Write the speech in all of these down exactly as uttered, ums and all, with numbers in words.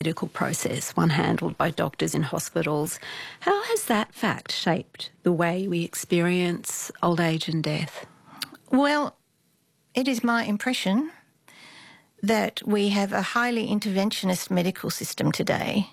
medical process, one handled by doctors in hospitals. How has that fact shaped the way we experience old age and death? Well, it is my impression that we have a highly interventionist medical system today,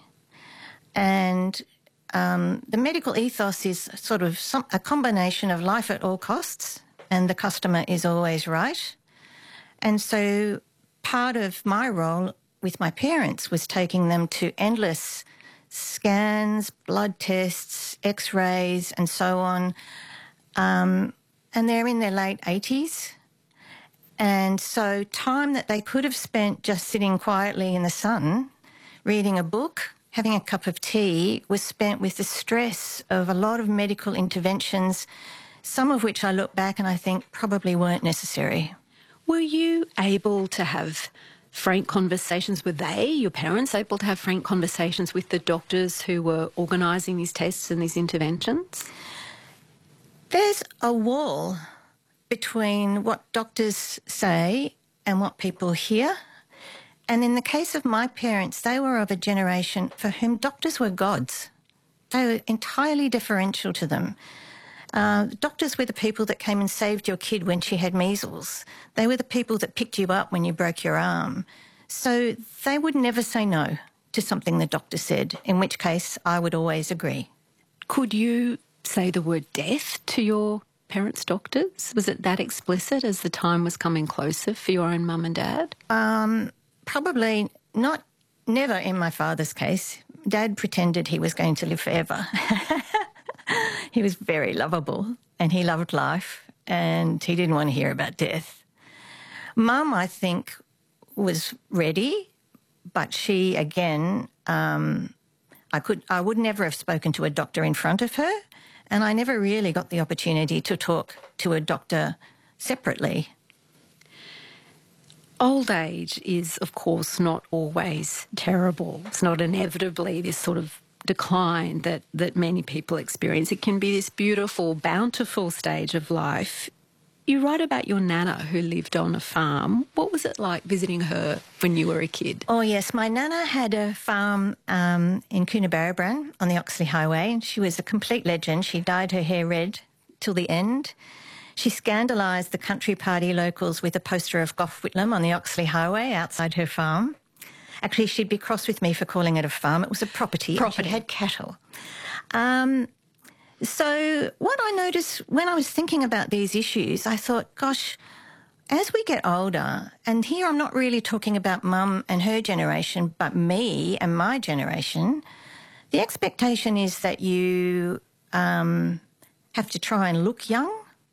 and um, the medical ethos is sort of some, a combination of life at all costs and the customer is always right. And so part of my role with my parents was taking them to endless scans, blood tests, x-rays and so on. Um, and they're in their late eighties. And so time that they could have spent just sitting quietly in the sun, reading a book, having a cup of tea, was spent with the stress of a lot of medical interventions, some of which I look back and I think probably weren't necessary. Were you able to have frank conversations? Were they, your parents, able to have frank conversations with the doctors who were organising these tests and these interventions? There's a wall between what doctors say and what people hear. And in the case of my parents, they were of a generation for whom doctors were gods. They were entirely deferential to them. Uh, doctors were the people that came and saved your kid when she had measles. They were the people that picked you up when you broke your arm. So they would never say no to something the doctor said, in which case I would always agree. Could you say the word death to your parents' doctors? Was it that explicit as the time was coming closer for your own mum and dad? Um, probably not, never in my father's case. Dad pretended he was going to live forever. He was very lovable and he loved life and he didn't want to hear about death. Mum, I think, was ready, but she, again, um, I could, I would never have spoken to a doctor in front of her, and I never really got the opportunity to talk to a doctor separately. Old age is, of course, not always terrible. It's not inevitably this sort of decline that, that many people experience. It can be this beautiful, bountiful stage of life. You write about your nana who lived on a farm. What was it like visiting her when you were a kid? Oh, yes. My nana had a farm um, in Coonabarabran on the Oxley Highway. She was a complete legend. She dyed her hair red till the end. She scandalised the Country Party locals with a poster of Gough Whitlam on the Oxley Highway outside her farm. Actually, she'd be cross with me for calling it a farm. It was a property. Property. She had cattle. Um, so what I noticed when I was thinking about these issues, I thought, gosh, as we get older, and here I'm not really talking about Mum and her generation, but me and my generation, the expectation is that you um, have to try and look young,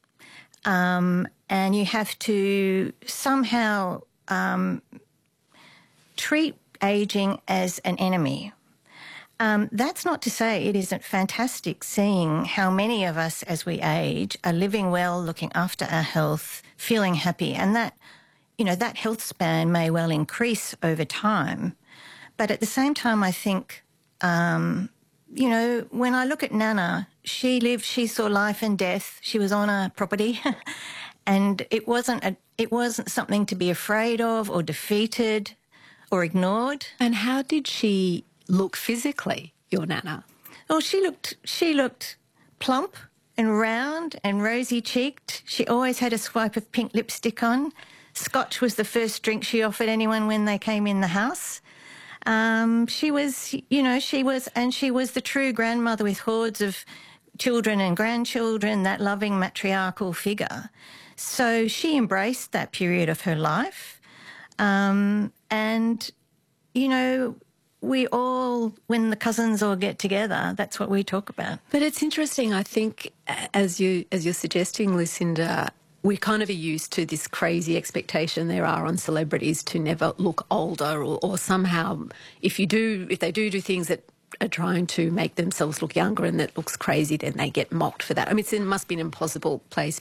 um, and you have to somehow um, treat ageing as an enemy. Um, that's not to say it isn't fantastic seeing how many of us as we age are living well, looking after our health, feeling happy, and that, you know, that health span may well increase over time. But at the same time, I think, um, you know, when I look at Nana, she lived, she saw life and death. She was on a property and it wasn't a, it wasn't something to be afraid of or defeated or ignored. And how did she look physically, your nana? Oh, she looked she looked plump and round and rosy-cheeked. She always had a swipe of pink lipstick on. Scotch was the first drink she offered anyone when they came in the house. Um, she was, you know, she was, and she was the true grandmother with hordes of children and grandchildren, that loving matriarchal figure. So she embraced that period of her life. Um, and, you know, we all, when the cousins all get together, that's what we talk about. But it's interesting, I think, as, you, as you're suggesting, Lucinda, we kind of are used to this crazy expectation there are on celebrities to never look older or, or somehow if you do, if they do do things that are trying to make themselves look younger and that looks crazy, then they get mocked for that. I mean, it's, it must be an impossible place